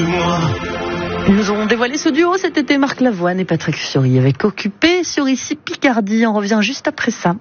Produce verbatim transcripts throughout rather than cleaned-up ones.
Ils nous ont dévoilé ce duo cet été, Marc Lavoine et Patrick Fiori avec Occupé sur Ici Picardie. On revient juste après ça.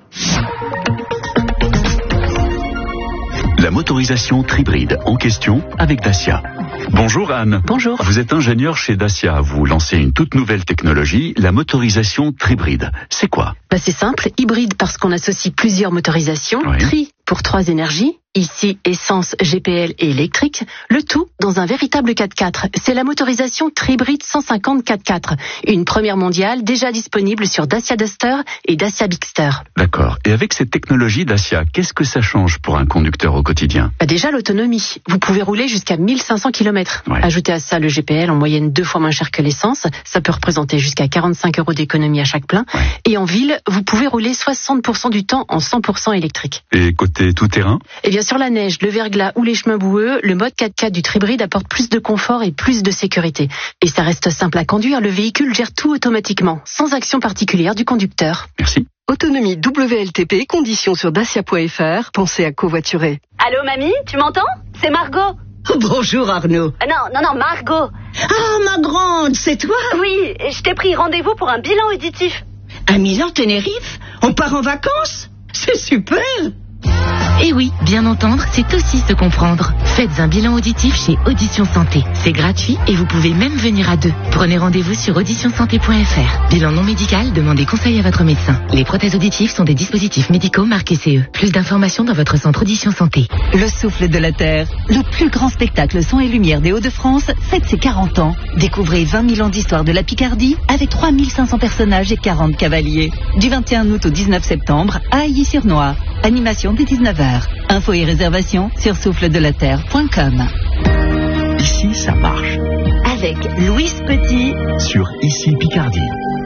La motorisation Tribride en question avec Dacia. Bonjour Anne. Bonjour. Vous êtes ingénieur chez Dacia. Vous lancez une toute nouvelle technologie, la motorisation Tribride. C'est quoi ? Bah c'est simple, hybride parce qu'on associe plusieurs motorisations, Oui. tri pour trois énergies, ici essence, G P L et électrique, le tout dans un véritable quatre-quatre. C'est la motorisation Tribride cent cinquante quatre-quatre, une première mondiale déjà disponible sur Dacia Duster et Dacia Bigster. D'accord. Et avec cette technologie Dacia, qu'est-ce que ça change pour un conducteur au quotidien ? Bah déjà l'autonomie, vous pouvez rouler jusqu'à mille cinq cents kilomètres. Ouais. Ajoutez à ça le G P L en moyenne deux fois moins cher que l'essence, ça peut représenter jusqu'à quarante-cinq euros d'économie à chaque plein. Ouais. Et en ville, vous pouvez rouler soixante pour cent du temps en cent pour cent électrique. Et côté tout-terrain ? Et bien sur la neige, le verglas ou les chemins boueux, le mode quatre-quatre du Tribride apporte plus de confort et plus de sécurité. Et ça reste simple à conduire, le véhicule gère tout automatiquement, sans action particulière du conducteur. Merci. Autonomie W L T P, conditions sur dacia point f r. Pensez à covoiturer. Allô mamie, tu m'entends? C'est Margot. Bonjour Arnaud. Ah non, non, non, Margot. Ah ma grande, c'est toi? Oui, je t'ai pris rendez-vous pour un bilan auditif. À Milan-Tenerife? On part en vacances? C'est super. Et oui, bien entendre, c'est aussi se comprendre. Faites un bilan auditif chez Audition Santé. C'est gratuit et vous pouvez même venir à deux. Prenez rendez-vous sur audition santé point f r. Bilan non médical, demandez conseil à votre médecin. Les prothèses auditives sont des dispositifs médicaux marqués C E. Plus d'informations dans votre centre Audition Santé. Le souffle de la Terre, le plus grand spectacle son et lumière des Hauts-de-France, fête ses quarante ans. Découvrez vingt mille ans d'histoire de la Picardie avec trois mille cinq cents personnages et quarante cavaliers. Du vingt et un août au dix-neuf septembre à Ailly-sur-Noire. Animation dès dix-neuf heures. Infos et réservations sur souffle de la terre point com. Ici, ça marche. Avec Louise Petit. Sur Ici Picardie.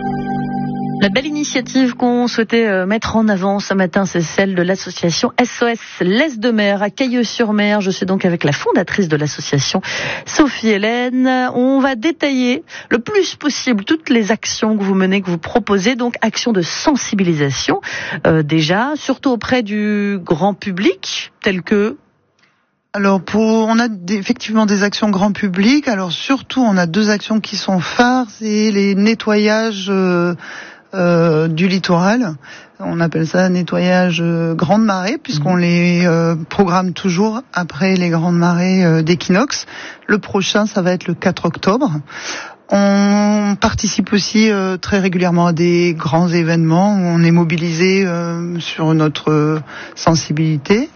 La belle initiative qu'on souhaitait euh, mettre en avant ce matin, c'est celle de l'association S O S L'Est de Mer à Cailleux-sur-Mer. Je suis donc avec la fondatrice de l'association, Sophie Hélène. On va détailler le plus possible toutes les actions que vous menez, que vous proposez. Donc, actions de sensibilisation, euh, déjà, surtout auprès du grand public, telles que... Alors pour, on a des, effectivement des actions grand public. Alors surtout, on a deux actions qui sont phares, c'est les nettoyages euh, euh, du littoral. On appelle ça nettoyage euh, grande marée, puisqu'on les euh, programme toujours après les grandes marées euh, d'équinoxe. Le prochain, ça va être le quatre octobre. On participe aussi euh, très régulièrement à des grands événements où on est mobilisé euh, sur notre euh, sensibilité.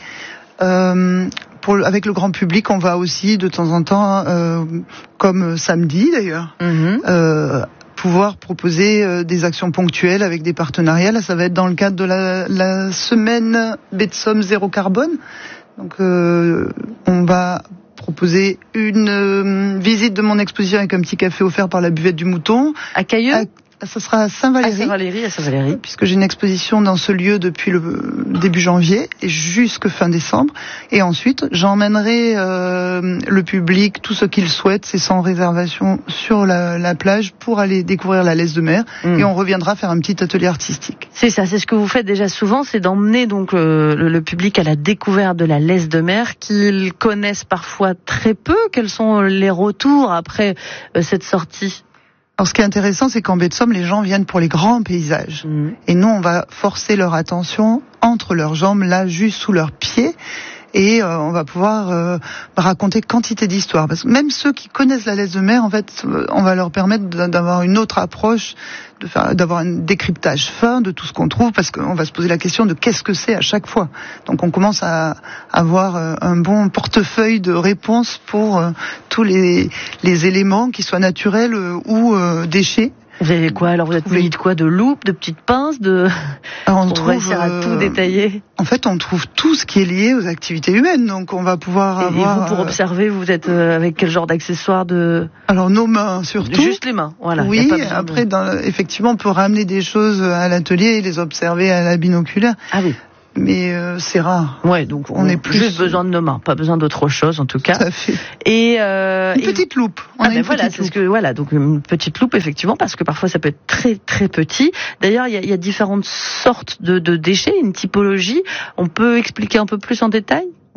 Euh, Pour, avec le grand public, on va aussi de temps en temps, euh, comme samedi d'ailleurs, mmh. euh, pouvoir proposer euh, des actions ponctuelles avec des partenariats. Là, ça va être dans le cadre de la, la semaine Betsom Zéro Carbone. Donc, euh, on va proposer une euh, visite de mon exposition avec un petit café offert par la buvette du Mouton. À Cailleux à... Ça sera à Saint-Valéry. À Saint-Valéry, à Saint-Valéry. Puisque j'ai une exposition dans ce lieu depuis le début janvier et jusque fin décembre. Et ensuite, j'emmènerai euh, le public, tout ce qu'il souhaite, c'est sans réservation, sur la, la plage pour aller découvrir la L'Est de Mer. Mmh. Et on reviendra faire un petit atelier artistique. C'est ça, c'est ce que vous faites déjà souvent, c'est d'emmener donc le, le, le public à la découverte de la L'Est de Mer, qu'ils connaissent parfois très peu. Quels sont les retours après euh, cette sortie ? Alors, ce qui est intéressant, c'est qu'en baie de Somme, les gens viennent pour les grands paysages. Mmh. Et nous, on va forcer leur attention entre leurs jambes, là, juste sous leurs pieds. Et euh, on va pouvoir euh, raconter quantité d'histoires. Parce que même ceux qui connaissent la L'Est de Mer, en fait, on va leur permettre d'avoir une autre approche, de faire, d'avoir un décryptage fin de tout ce qu'on trouve, parce qu'on va se poser la question de qu'est-ce que c'est à chaque fois. Donc on commence à avoir un bon portefeuille de réponses pour euh, tous les, les éléments, qui soient naturels euh, ou euh, déchets. Vous avez quoi alors? Vous êtes muni de quoi? De loupes, de petites pinces, de... Alors on, on trouve, va essayer à tout détailler. En fait, on trouve tout ce qui est lié aux activités humaines. Donc on va pouvoir et, avoir... Et vous, pour observer, vous êtes avec quel genre d'accessoires de... Alors nos mains surtout. Juste les mains, voilà. Oui, après, de... dans, effectivement, on peut ramener des choses à l'atelier et les observer à la binoculaire. Ah oui. Mais euh, c'est rare. Ouais, donc on, on a est plus juste besoin de nos mains, pas besoin d'autre chose en tout cas. Tout à fait. Et euh, une et... petite loupe. On ah a ben une voilà, petite c'est loupe. ce que voilà, donc une petite loupe effectivement, parce que parfois ça peut être très très petit. D'ailleurs, il y a, il y a différentes sortes de, de déchets, une typologie. On peut expliquer un peu plus en détail?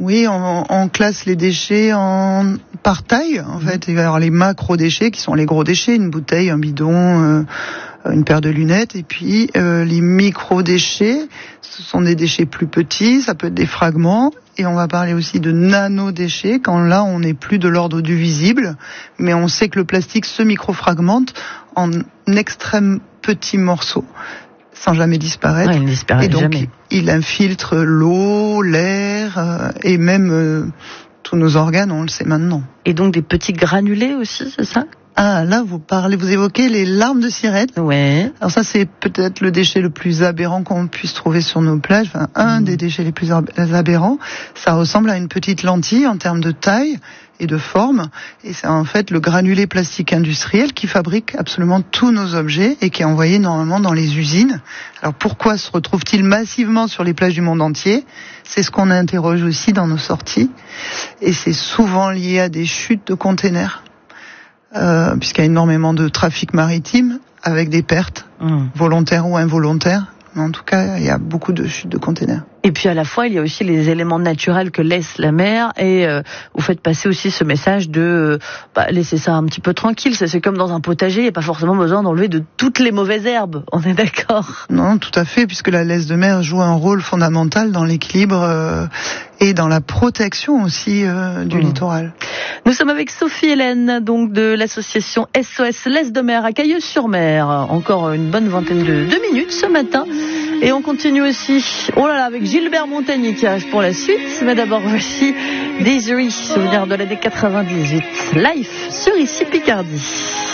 Oui, on, on classe les déchets en par taille. En mmh. fait, il va y avoir les macro-déchets qui sont les gros déchets, une bouteille, un bidon, euh, une paire de lunettes. Et puis euh, les micro-déchets, ce sont des déchets plus petits, ça peut être des fragments. Et on va parler aussi de nano-déchets, quand là on n'est plus de l'ordre du visible, mais on sait que le plastique se microfragmente en extrêmes petits morceaux, sans jamais disparaître. Ouais, il disparaît et donc, jamais. Il infiltre l'eau, l'air euh, et même euh, tous nos organes, on le sait maintenant. Et donc des petits granulés aussi, c'est ça ? Ah, là, vous parlez, vous évoquez les larmes de sirène. Ouais. Alors ça, c'est peut-être le déchet le plus aberrant qu'on puisse trouver sur nos plages. Enfin, un mmh. des déchets les plus aberrants. Ça ressemble à une petite lentille en termes de taille et de forme. Et c'est en fait le granulé plastique industriel qui fabrique absolument tous nos objets et qui est envoyé normalement dans les usines. Alors pourquoi se retrouve-t-il massivement sur les plages du monde entier ? C'est ce qu'on interroge aussi dans nos sorties. Et c'est souvent lié à des chutes de containers. Euh, puisqu'il y a énormément de trafic maritime avec des pertes, mmh. volontaires ou involontaires. Mais en tout cas, il y a beaucoup de chutes de containers. Et puis à la fois, il y a aussi les éléments naturels que laisse la mer et euh, vous faites passer aussi ce message de euh, bah, laisser ça un petit peu tranquille. Ça, c'est comme dans un potager, il n'y a pas forcément besoin d'enlever de toutes les mauvaises herbes. On est d'accord ? Non, tout à fait, puisque la laisse de mer joue un rôle fondamental dans l'équilibre euh, et dans la protection aussi euh, du mmh. littoral. Nous sommes avec Sophie Hélène, donc de l'association S O S Laisse de mer à Cailleuse-sur-Mer. Encore une bonne vingtaine de, de minutes ce matin. Et on continue aussi, oh là là, avec Gilbert Montagny qui arrive pour la suite. Mais d'abord, voici Desiree, souvenir de l'année quatre-vingt-dix-huit. Life sur Ici Picardie.